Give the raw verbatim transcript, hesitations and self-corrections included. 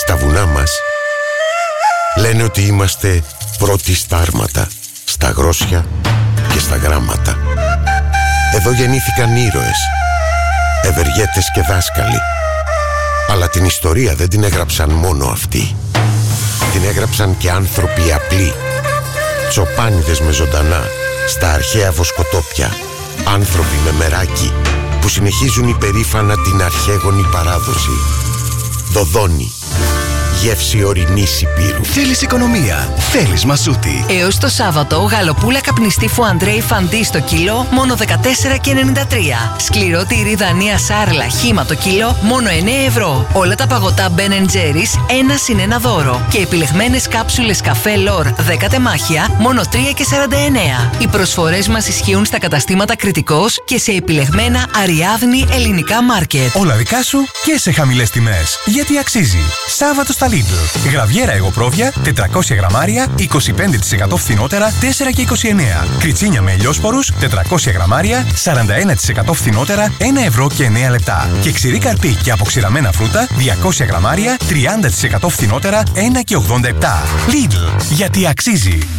Στα βουνά μας λένε ότι είμαστε πρώτοι στα άρματα, στα γρόσια και στα γράμματα. Εδώ γεννήθηκαν ήρωες, ευεργέτες και δάσκαλοι. Αλλά την ιστορία δεν την έγραψαν μόνο αυτοί. Την έγραψαν και άνθρωποι απλοί, τσοπάνιδες με ζωντανά στα αρχαία βοσκοτόπια, άνθρωποι με μεράκι που συνεχίζουν υπερήφανα την αρχαίγονη παράδοση. Δοδόνη, γεύση ορεινής υπήρου. Θέλεις οικονομία, θέλεις Μασούτη. Έως το Σάββατο, γαλοπούλα καπνιστή Φουαντρέι Φαντί στο κιλό, μόνο δεκατέσσερα και ενενήντα τρία. Σκληρό τυρί Δανία Σάρλα χύμα το κιλό, μόνο εννέα ευρώ. Όλα τα παγωτά Ben and Jerry's, ένα συν ένα δώρο. Και επιλεγμένες κάψουλες καφέ Λορ δέκα τεμάχια, μόνο τρία και σαράντα εννέα. Οι προσφορές μας ισχύουν στα καταστήματα Κρητικός και σε επιλεγμένα Αριάδνη ελληνικά μάρκετ. Όλα δικά σου και σε χαμηλές τιμές. Γιατί αξίζει. Σάββατο στα Lidl. Γραβιέρα εγωπρόβια, τετρακόσια γραμμάρια, είκοσι πέντε τοις εκατό φθηνότερα, τέσσερα και είκοσι εννέα. Κριτσίνια με ελιόσπορους, τετρακόσια γραμμάρια, σαράντα ένα τοις εκατό φθηνότερα, ένα ευρώ και εννέα λεπτά. Και ξηρή καρπί και αποξηραμένα φρούτα, διακόσια γραμμάρια, τριάντα τοις εκατό φθηνότερα, ένα και ογδόντα επτά. Lidl. Γιατί αξίζει.